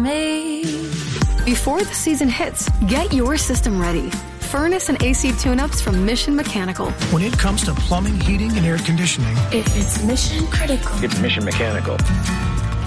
made. Before the season hits, get your system ready. Furnace and AC tune-ups from Mission Mechanical. When it comes to plumbing, heating, and air conditioning, if it's mission critical, it's Mission Mechanical.